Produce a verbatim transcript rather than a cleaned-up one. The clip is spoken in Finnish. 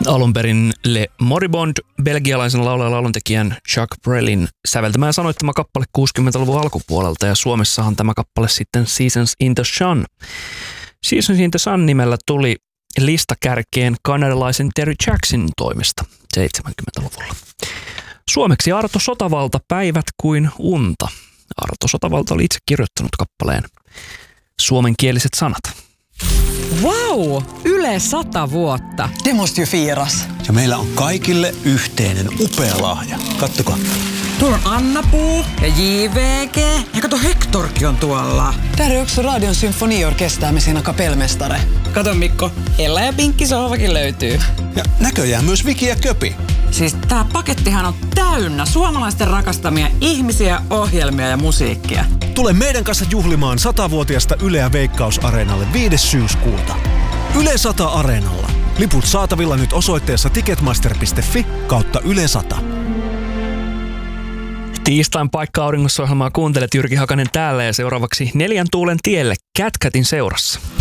Alun perin Le Moribond, belgialaisen laulajan lauluntekijän Jacques Brelin säveltämä ja sanoittama kappale kuusikymmentäluvun alkupuolelta, ja Suomessahan tämä kappale sitten Seasons in the Sun. Seasons in the Sun nimellä tuli listakärkeen kanadalaisen Terry Jacksonin toimesta seitsemänkymmentäluvulla. Suomeksi Arto Sotavalta, Päivät kuin unta. Arto Sotavalta oli itse kirjoittanut kappaleen suomenkieliset sanat. Vau! Yle sata vuotta. Det måste ju firas. Ja meillä on kaikille yhteinen upea lahja. Kattokaa. Tuolla on Anna-Puu ja J V G. Ja kato, Hektorkin on tuolla. Där är också Radion symfoniorkester med sina kapellmästare. Kato Mikko, Ella ja Pinkki sohvakin löytyy. Ja näköjään myös Viki ja Köpi. Siis tää pakettihan on täynnä suomalaisten rakastamia ihmisiä, ohjelmia ja musiikkia. Tule meidän kanssa juhlimaan satavuotiaasta Yleä Veikkaus-areenalle viides syyskuuta. Yle sata Areenalla. Liput saatavilla nyt osoitteessa ticketmaster piste fi kautta Yle sata. Tiistain paikka auringossa -ohjelmaa kuuntelet, Jyrki Hakanen täällä, ja seuraavaksi Neljän tuulen tielle Cat Catin seurassa.